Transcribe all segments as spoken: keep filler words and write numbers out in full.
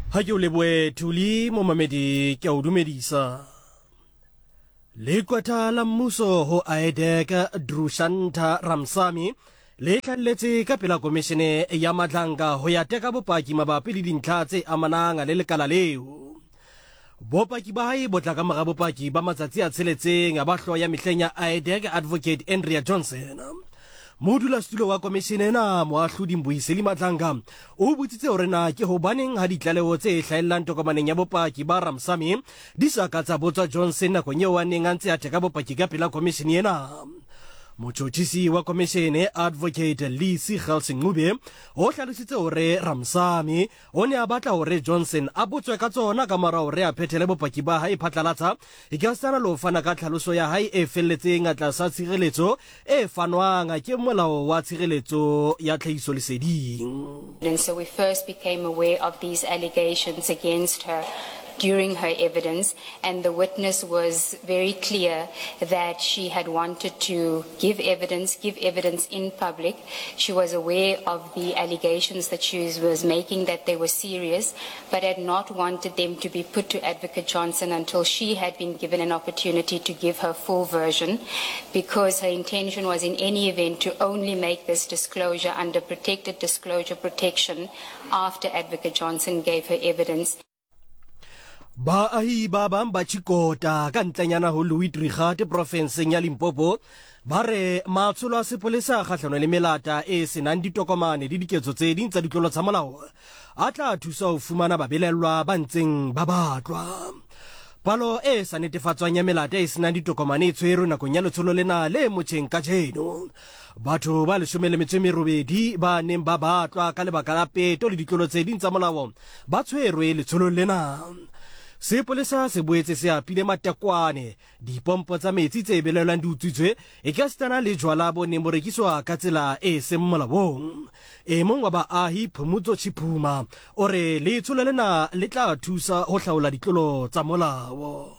Ha ke o leboe Thuli mo mamedi ke o dumedisa. Le kwata la mmuso ho Aedeka Drushanta Ramsamy le tlalletse ka pela komishene ya Madlanga ho ya teka bopaki mabapi le dintlha tse amanang le lekala leo. Bopaki ba hae botla ka mora bopaki ba matsatsi a tsheletseng a ba hloya mehleng ya Aedeka Advocate Andrea Johnson. Modula stulo wa komishene ena moahlodi Mbuyiseli Madlanga o botsitse hore na ke hobaneng ha ditlaleho tse hlahellang tokomaneng ya bopaki ba Ramsamy di sa ka tsa botswa Johnson nakong eo a neng a ntse a teka bopaki ka pela komishene ena. Motjhotjhisi wa komishene Advocate Lisi Khalsingube o hlalositse hore Ramsamy o ne a batla hore Johnson a botswe ka tsona ka mora hore a phethele bopaki ba hae phatlalatsa e ka sana lo fana ka tlhaloso ya hae e felletseng a tlasa tshireletso e fanwang ke molao wa tshireletso ya tlhahiso leseding. And so we first became aware of these allegations against her during her evidence, and the witness was very clear that she had wanted to give evidence, give evidence in public. She was aware of the allegations that she was making, that they were serious, but had not wanted them to be put to Advocate Johnson until she had been given an opportunity to give her full version, because her intention was in any event to only make this disclosure under protected disclosure protection after Advocate Johnson gave her evidence. Ba ahi ba bang ba Chikota ka ntlenyana ho Louis Trichardt provinseng ya Limpopo ba re matsholo a sepolesa kgahlano le melata e senang ditokomane di diketso tse ding tsa ditlolo tsa molao a tla thusa ho fumana babelellwa ba ntseng ba batlwa. Palo e sa netefatswang ya melata e senang ditokomane e tshwerwe nakong ya letsholo lena le motjheng ka jeno. Batho ba leshome le metso e merobedi ba neng ba batlwa ka lebaka la peto le ditlolo tse ding tsa molao ba tshwerwe letsholo lena. Sepolesa se boetse se apile matekwane dipompo tsa metsi tse belelwang di utswitswe e ka setana le jwala bo neng bo rekiswa ka tsela e seng molaong. E mong wa baahi Phumutso Chiphuma o re letsholo lena le tla thusa ho hlaola ditlolo tsa molao.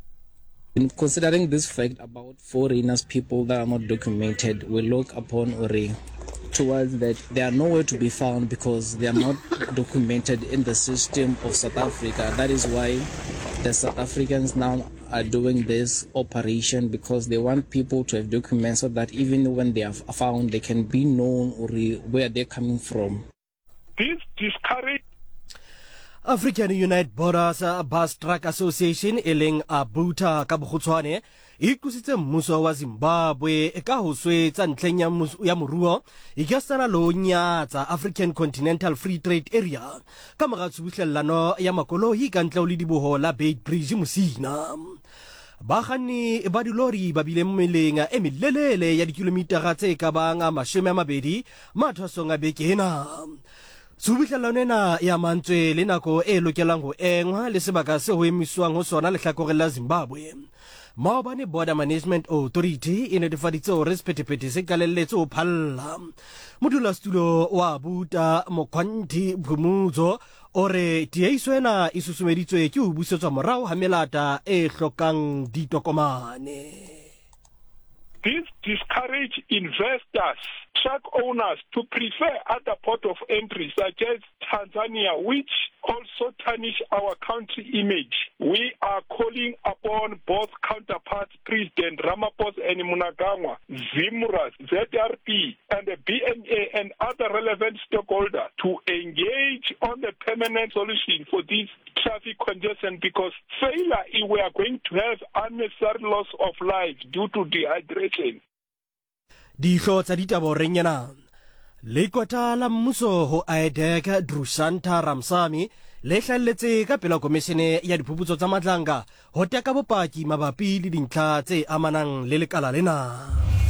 In considering this fact about foreigners, people that are not documented, we look upon or towards that they are nowhere to be found because they are not documented in the system of South Africa. That is why the South Africans now are doing this operation, because they want people to have documents so that even when they are found, they can be known or where they're coming from. This discourage African United Borders Bus Truck Association eleng Abuta ka bokgutshwane e kusitse mmuso wa Zimbabwe ka ho swetsa ntleng ya ya moruo e ka sana lo nyatsa African Continental Free Trade Area ka mora tsubuhlellano ya makoloi ka ntle le diboho la Beit Bridge Musina. Bagani ba dilori ba bile mmeleng e melelele ya dikilometara tse ka bang a mashome a mabedi mathwasong a bekena. Tsubuhlellano ena ya mantswe le nako e lokelang ho engwa le sebaka se ho emiswang ho sona lehlakore la Zimbabwe. Maobane Border Management Authority e netefaditse hore sephethephethe se kalelletse ho phalla. Modula stulo wa Abuta Mokhwanti Phumuzo ore tiehiso ena e susumeditswe ke ho busetswa morao ha melata e hlokang ditokomane. This discourage investors, truck owners to prefer other port of entry such as Tanzania, which also tarnish our country image. We are calling upon both counterparts, President Ramaphosa and Mnangagwa, Zimras, Z R P, and the B N A and other relevant stakeholders to engage on the permanent solution for this traffic congestion, because failure, we are going to have unnecessary loss of life due to dehydration. Dihlo tsa ditaba renyana le kota la mmuso ho Aedeka Drushanta Ramsamy le hlalletse ka pela komishene ya diphuputso tsa Madlanga ho teka bopaki mabapi le dintlha tse amanang le lekala lena.